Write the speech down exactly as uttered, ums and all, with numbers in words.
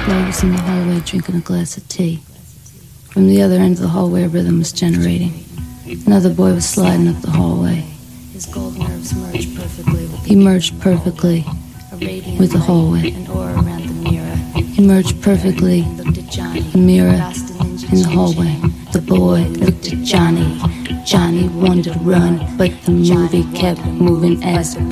boy was in the hallway drinking a glass of tea. From the other end of the hallway, a rhythm was generating. Another boy was sliding up the hallway. His gold nerves merged perfectly. He merged perfectly with the hallway. He merged perfectly. The mirror in the hallway. The boy looked at Johnny. Johnny wanted to run, but the movie kept moving as